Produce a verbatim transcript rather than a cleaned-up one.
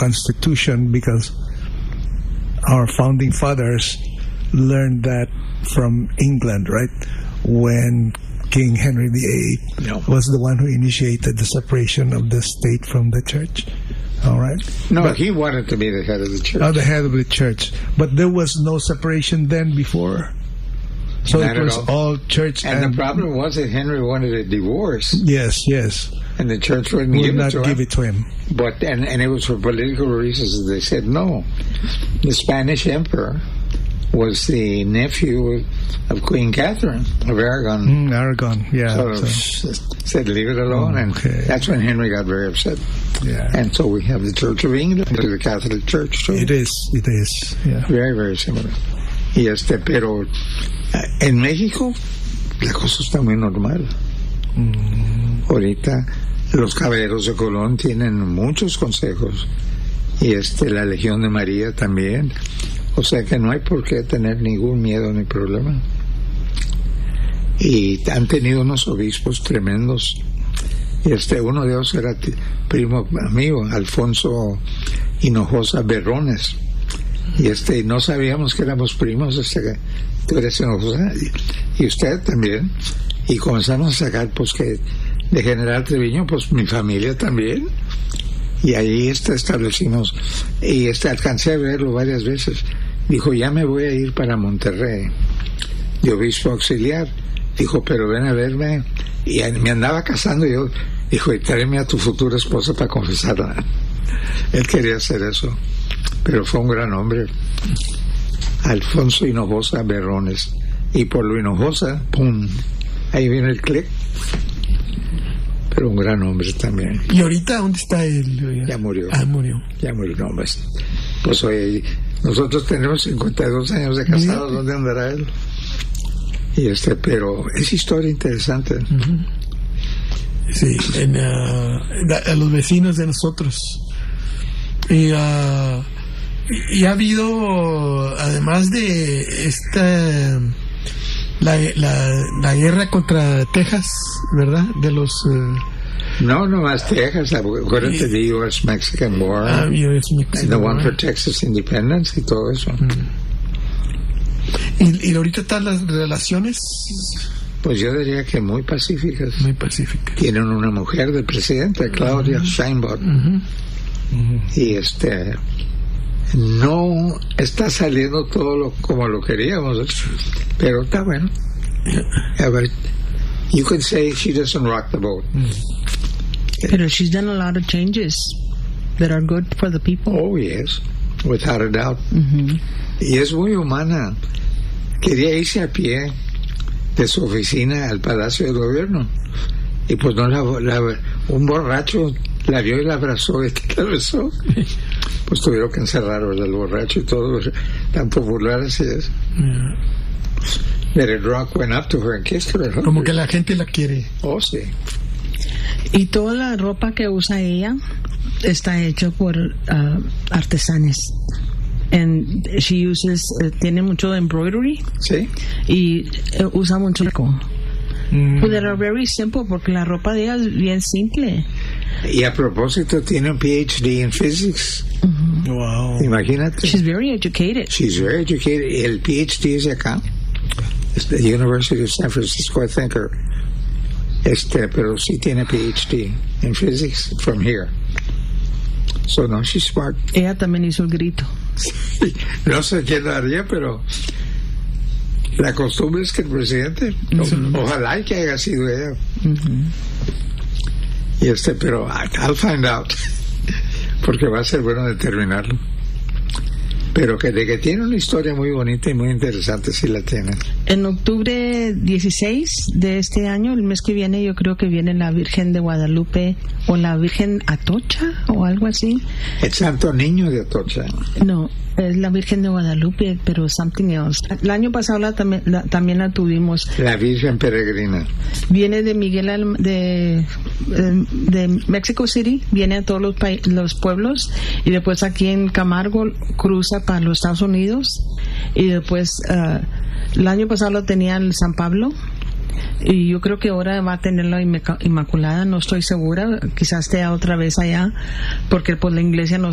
Constitution because our founding fathers learned that from England, right? When King Henry the Eighth no. was the one who initiated the separation of the state from the church. All right? No, but, he wanted to be the head of the church. Oh, the head of the church. But there was no separation then before. So Not it was all. all church. And, and the problem was that Henry wanted a divorce. Yes, yes. And the church wouldn't Would give, not it, to give him. it to him. But and, and it was for political reasons. They said no. The Spanish emperor was the nephew of Queen Catherine of Aragon. Mm, Aragon, yeah. So, So. said leave it alone, Okay. and that's when Henry got very upset. Yeah. And so we have the Church of England, the Catholic Church too. It is, it is. Yeah. Very, very similar. Y este, pero en México la cosa está muy normal. Mm. Ahorita los caballeros de Colón tienen muchos consejos y este la Legión de María también. O sea que no hay por qué tener ningún miedo ni problema. Y han tenido unos obispos tremendos. Y este uno de ellos era t- primo amigo, Alfonso Hinojosa Berrones. Y este no sabíamos que éramos primos. Este, tú eres Hinojosa y, y usted también. Y comenzamos a sacar, pues, que de General Treviño, pues mi familia también. Y ahí este establecimos, y este alcancé a verlo varias veces. Dijo, ya me voy a ir para Monterrey, de obispo auxiliar. Dijo, pero ven a verme. Y me andaba casando y yo, dijo, y tráeme a tu futura esposa para confesarla. Él quería hacer eso, pero fue un gran hombre. Alfonso Hinojosa Berrones. Y por lo Hinojosa, pum, ahí viene el clic. Pero un gran hombre también. ¿Y ahorita dónde está él? Ya murió. Ah, murió. Ya murió, no, pues, pues oye, nosotros tenemos cincuenta y dos años de casados, Mira. ¿dónde andará él? Y este, pero es historia interesante. Uh-huh. Sí, en, uh, a los vecinos de nosotros. Y, uh, y ha habido, además de esta, la, la, la guerra contra Texas, ¿verdad? De los... Uh, No, no más Texas, acuérdate de U S Mexican War, ah, U S and Mexican the War. one for Texas Independence y todo eso. Mm. ¿Y, y ahorita están las relaciones? Pues yo diría que muy pacíficas. Muy pacíficas. Tienen una mujer de presidente, Claudia uh-huh. Sheinbaum. Uh-huh. Uh-huh. Y este no está saliendo todo lo, como lo queríamos, pero está bueno. A ver, you could say she doesn't rock the boat. Pero she's done a lot of changes that are good for the people. Oh, yes, without a doubt. Uh-huh. Y es muy humana. Quería irse a pie de su oficina al Palacio del Gobierno. Y pues no la, la un borracho la vio y la abrazó y la besó. Pues tuvieron que encerrar al borracho y todo. Tan popular así es. Yeah. That a drunk went up to her and kissed her. Como que la gente la quiere. Oh, sí. Y toda la ropa que usa ella está hecha por uh, artesanes. And she uses, uh, tiene mucho embroidery. Sí. Y uh, usa mucho eco. Mm. But they are very simple porque la ropa de ella es bien simple. Y a propósito tiene un P H D en physics. Uh-huh. Wow. Imagínate. She's very educated. She's very educated. El P H D es de acá. Es de University of San Francisco, I think. Or, este, pero sí tiene P H D en physics from here. So, no, she's smart. Ella también hizo el grito. No sé quién lo haría, pero la costumbre es que el presidente, uh-huh. ojalá y que haya sido ella. Uh-huh. Y este, pero I'll find out, porque va a ser bueno determinarlo. Pero que de que tiene una historia muy bonita y muy interesante, sí la tiene. En octubre dieciséis de este año, el mes que viene, yo creo que viene la Virgen de Guadalupe o la Virgen Atocha o algo así. El Santo Niño de Atocha. No, es la Virgen de Guadalupe, pero something else. El año pasado la, también, la, también la tuvimos. La Virgen Peregrina. Viene de Miguel Alm- de, de Mexico City, viene a todos los, pa- los pueblos y después aquí en Camargo cruza para los Estados Unidos y después uh, el año pasado lo tenía en San Pablo y yo creo que ahora va a tener la Inmaculada, no estoy segura, quizás esté otra vez allá porque pues la iglesia no